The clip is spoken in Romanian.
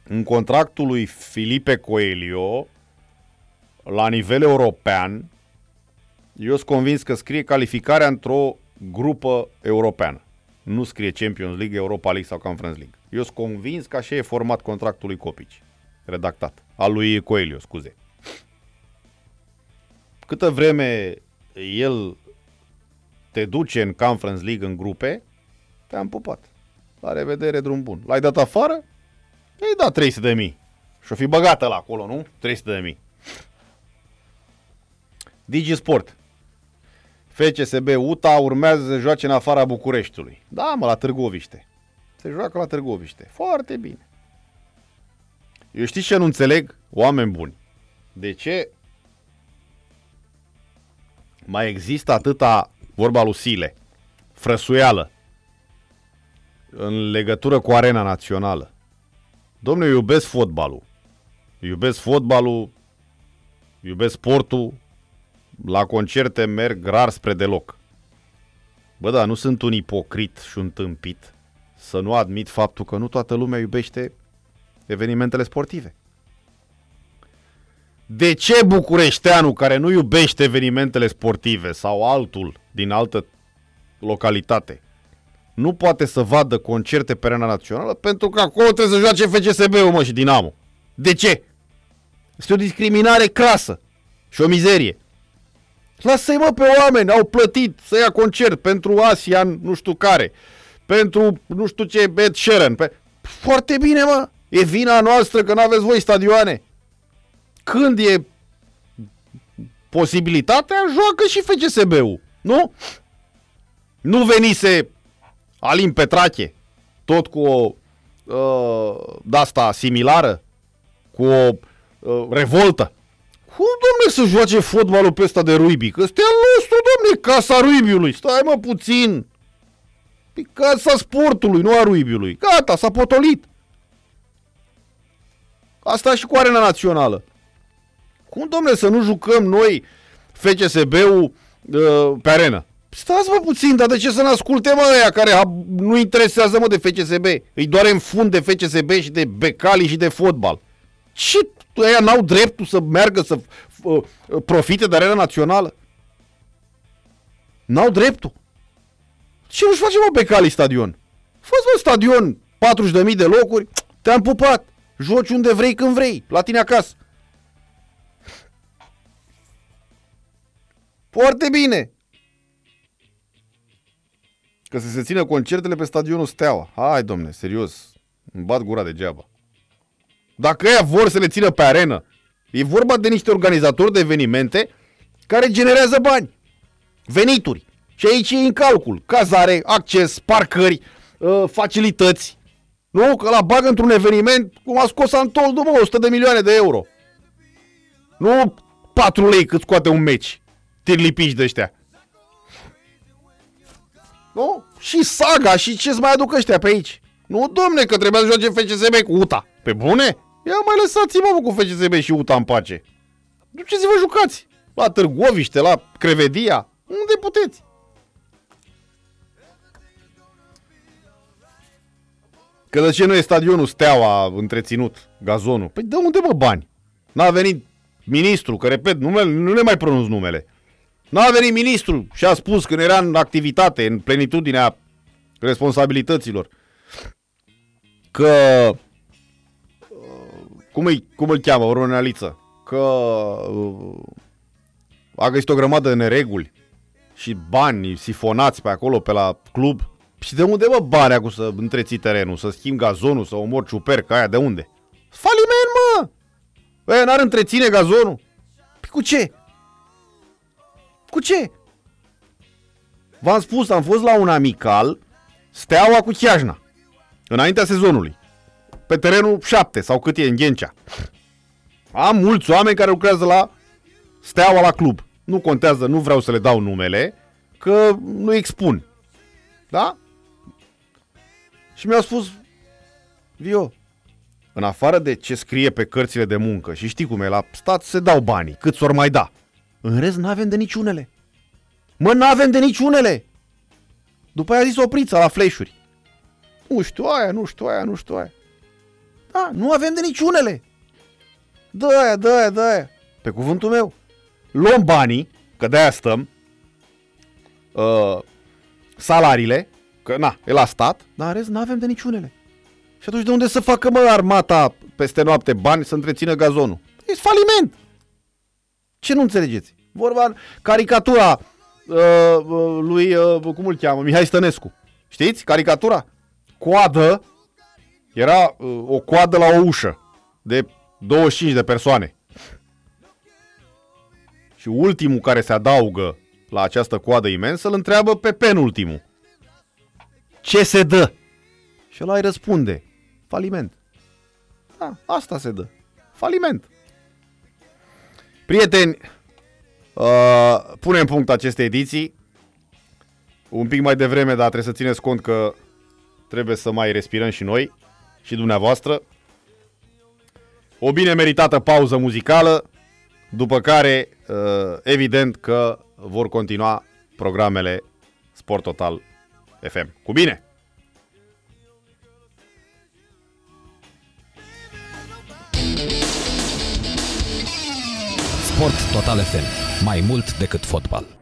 în contractul lui Filipe Coelho, la nivel european, eu sunt convins că scrie calificarea într-o grupă europeană. Nu scrie Champions League, Europa League sau Conference League. Eu sunt convins că așa e format contractul lui Copici. Redactat. Al lui Coelho, scuze. Câtă vreme el te duce în Conference League în grupe, te-am pupat. La revedere, drum bun. L-ai dat afară? I-ai dat 300.000. Și-o fi băgată la acolo, nu? 300.000. DigiSport. FCSB UTA urmează să joace în afara Bucureștiului. Da, mă, la Târgoviște. Se joacă la Târgoviște. Foarte bine. Eu știți ce nu înțeleg? Oameni buni. De ce mai există atâta, vorba lui Sile, frăsuială în legătură cu Arena Națională? Dom'le, eu iubesc fotbalul. Iubesc fotbalul, iubesc sportul. La concerte merg rar spre deloc. Bă, da, nu sunt un ipocrit și un tâmpit să nu admit faptul că nu toată lumea iubește evenimentele sportive. De ce bucureșteanul care nu iubește evenimentele sportive sau altul din altă localitate nu poate să vadă concerte pe Arena Națională? Pentru că acolo trebuie să joace FCSB-ul, mă, și Dinamo. De ce? Este o discriminare crasă și o mizerie. Lasă-i, mă, pe oameni, au plătit să ia concert pentru Asian nu știu care, pentru nu știu ce, Ed Sheeran. Foarte bine, mă, e vina noastră că n-aveți voi stadioane. Când e posibilitatea, joacă și FCSB-ul, nu? Nu venise Alin Petrache, tot cu o de-asta similară, cu o revoltă. Cum, dom'le, să joace fotbalul pe ăsta de rugby? Că ăsta e al nostru, dom'le, casa rugby-ului. Stai, mă, puțin. E casa sportului, nu a rugby-ului. Gata, s-a potolit. Asta și cu Arena Națională. Cum, dom'le, să nu jucăm noi FCSB-ul pe arenă? Stați, mă, puțin, dar de ce să ne asculte, mă, ăia care nu interesează, mă, de FCSB? Îi doare în fund de FCSB și de becali și de fotbal. Ce? Ăia n-au dreptul să meargă să profite de Arena Națională? N-au dreptul. Ce nu-și face, mă, becali stadion? Fă-ți, mă, stadion, 40.000 de locuri, te-am pupat. Joci unde vrei, când vrei, la tine acasă. Foarte bine. Că să se țină concertele pe stadionul Steaua. Hai, domne, serios, îmi bat gura degeaba. Dacă ăia vor să le țină pe arenă, e vorba de niște organizatori de evenimente care generează bani, venituri. Și aici e în calcul cazare, acces, parcări, facilități. Nu? Că la bagă într-un eveniment, cum a scos Antol, după 100 de milioane de euro. Nu 4 lei cât scoate un meci. Tirlipici de ăștia. Nu? Și Saga și ce-ți mai aduc ăștia pe aici. Nu, domne, că trebuia să joace FCSB cu UTA. Pe bune? Ia mai lăsați-mă cu FCSB și UTA în pace. Duceți-vă jucați. La Târgoviște, la Crevedia. Unde puteți? Că de ce nu e stadionul Steaua întreținut, gazonul? Păi de unde, mă, bani? N-a venit ministru, că repet, nu le mai pronunț numele. N-a venit ministru și a spus când era în activitate, în plenitudinea responsabilităților, că cum îl cheamă, Oruneliță, că a găsit o grămadă de nereguli și bani sifonați pe acolo, pe la club. Și de unde, mă, bani acum să întreții terenul, să schimbi gazonul, să omori ciuperca aia, de unde? Faliment, mă! Băi, n-ar întreține gazonul? Păi cu ce? Cu ce? V-am spus, am fost la un amical Steaua cu Chiajna, înaintea sezonului, pe terenul 7 sau cât e în Ghencea. Am mulți oameni care lucrează la Steaua la club. Nu contează, nu vreau să le dau numele, că nu expun. Da? Și mi-au spus, Vio, în afară de ce scrie pe cărțile de muncă, și știi cum e, la stat se dau banii, cât s-or mai da. În rest n-avem de niciunele. Mă, n-avem de niciunele. După aia a zis Oprița la flash-uri. Nu știu aia. Da, nu avem de niciunele. Dă-aia. Pe cuvântul meu. Luăm banii, că de-aia stăm, salariile, că na, e la stat, dar în rest n-avem de niciunele. Și atunci de unde să facă, mă, armata peste noapte bani să întrețină gazonul? E faliment! Ce nu înțelegeți? Vorba, caricatura lui, cum îl cheamă, Mihai Stănescu. Știți? Caricatura? Coadă, era o coadă la o ușă de 25 de persoane. Și ultimul care se adaugă la această coadă imensă îl întreabă pe penultimul: ce se dă? Și ăla îi răspunde: faliment. Da, asta se dă. Faliment. Prieteni, punem punct acestei ediții. Un pic mai devreme, dar trebuie să țineți cont că trebuie să mai respirăm și noi și dumneavoastră. O bine meritată pauză muzicală, după care, evident că vor continua programele Sport Total FM. Cu bine! Sport Total FM. Mai mult decât fotbal.